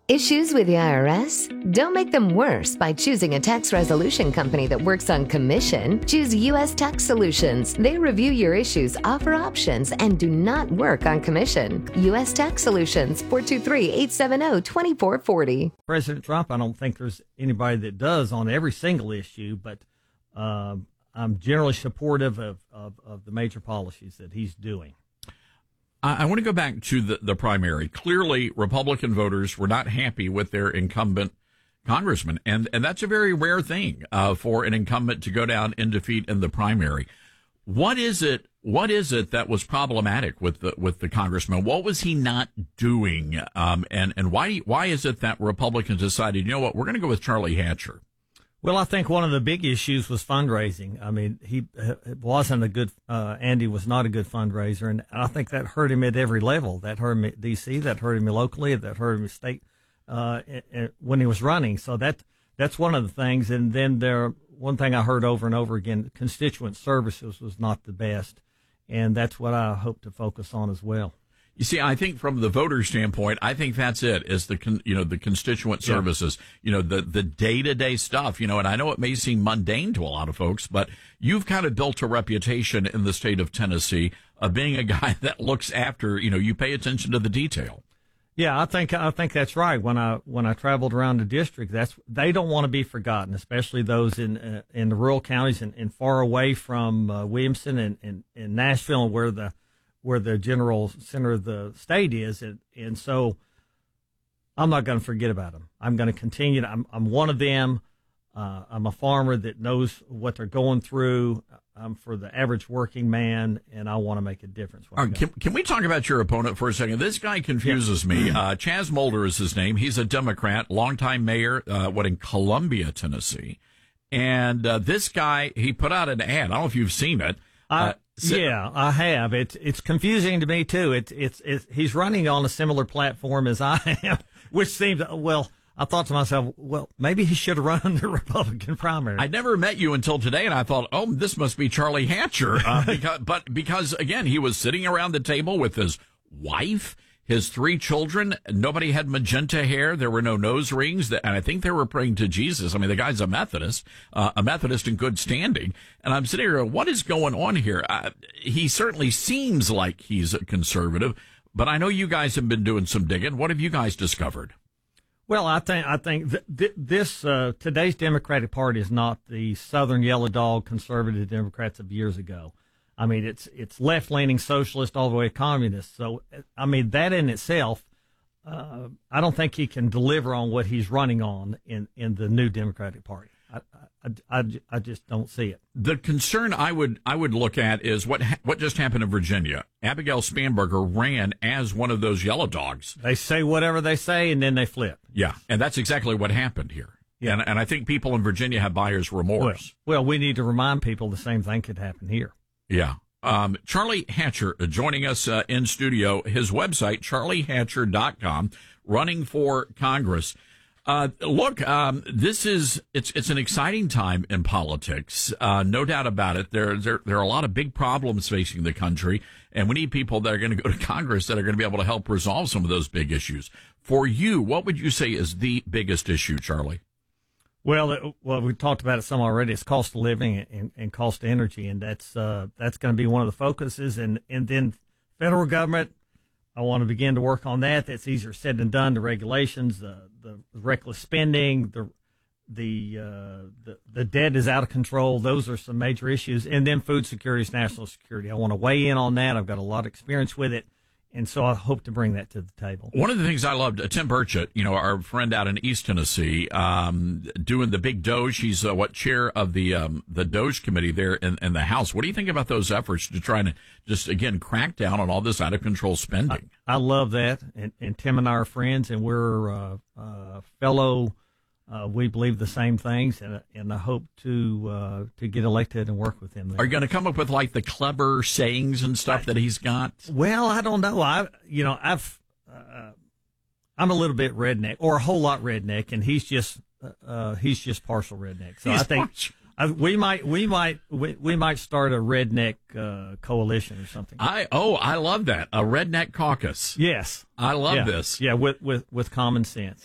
Issues with the IRS? Don't make them worse by choosing a tax resolution company that works on commission. Choose U.S. Tax Solutions. They review your issues, offer options, and do not work on commission. U.S. Tax Solutions, 423-870-2440. President Trump, I don't think there's anybody that does on every single issue, but I'm generally supportive of the major policies that he's doing. I want to go back to the primary. Clearly, Republican voters were not happy with their incumbent congressman, and that's a very rare thing for an incumbent to go down in defeat in the primary. What is it that was problematic with the congressman? What was he not doing? And why is it that Republicans decided, you know what, we're going to go with Charlie Hatcher? Well, I think one of the big issues was fundraising. I mean, Andy was not a good fundraiser, and I think that hurt him at every level. That hurt him at D.C., that hurt him locally, that hurt him at state when he was running. So that's one of the things. And then one thing I heard over and over again, constituent services was not the best, and that's what I hope to focus on as well. You see, I think from the voter standpoint, I think that's it, is the constituent services, the day-to-day stuff, and I know it may seem mundane to a lot of folks, but you've kind of built a reputation in the state of Tennessee of being a guy that looks after, you pay attention to the detail. Yeah, I think that's right. When I traveled around the district, they don't want to be forgotten, especially those in the rural counties and far away from Williamson and Nashville, where the general center of the state is. And so I'm not going to forget about them. I'm going to continue. I'm one of them. I'm a farmer that knows what they're going through. I'm for the average working man, and I want to make a difference. Can we talk about your opponent for a second? This guy confuses me. Chaz Mulder is his name. He's a Democrat, longtime mayor, in Columbia, Tennessee. And this guy, he put out an ad. I don't know if you've seen it. Yeah, I have. It's confusing to me too. He's running on a similar platform as I am, which seems, well, I thought to myself, well, maybe he should have run the Republican primary. I never met you until today, and I thought, oh, this must be Charlie Hatcher. Because again, he was sitting around the table with his wife, his 3 children. Nobody had magenta hair. There were no nose rings. And I think they were praying to Jesus. I mean, the guy's a Methodist in good standing. And I'm sitting here, what is going on here? He certainly seems like he's a conservative, but I know you guys have been doing some digging. What have you guys discovered? Well, I think this today's Democratic Party is not the Southern yellow dog conservative Democrats of years ago. I mean, it's left-leaning socialist all the way to communist. So, I mean, that in itself, I don't think he can deliver on what he's running on in the new Democratic Party. I just don't see it. The concern I would look at is what just happened in Virginia. Abigail Spanberger ran as one of those yellow dogs. They say whatever they say, and then they flip. Yeah, and that's exactly what happened here. Yeah. And I think people in Virginia have buyer's remorse. Well, we need to remind people the same thing could happen here. Yeah. Charlie Hatcher joining us in studio. His website, charliehatcher.com, running for Congress. Look, it's an exciting time in politics. No doubt about it. There are a lot of big problems facing the country, and we need people that are going to go to Congress that are going to be able to help resolve some of those big issues. For you, what would you say is the biggest issue, Charlie? Well, we talked about it some already. It's cost of living and cost of energy, and that's going to be one of the focuses. And then federal government, I want to begin to work on that. That's easier said than done. The regulations, the reckless spending, the debt is out of control. Those are some major issues. And then food security, national security. I want to weigh in on that. I've got a lot of experience with it. And so I hope to bring that to the table. One of the things I loved, Tim Burchett, our friend out in East Tennessee, doing the big DOGE. He's chair of the DOGE committee there in the House. What do you think about those efforts to try and just, again, crack down on all this out of control spending? I love that. And Tim and I are friends, and we're fellow. We believe the same things, and I hope to get elected and work with him there. Are you going to come up with like the clever sayings and stuff that he's got? Well, I don't know. I'm a little bit redneck, or a whole lot redneck, and he's just partial redneck. So I think we might start a redneck coalition or something. I love that, a redneck caucus. Yes, I love this. Yeah, with common sense.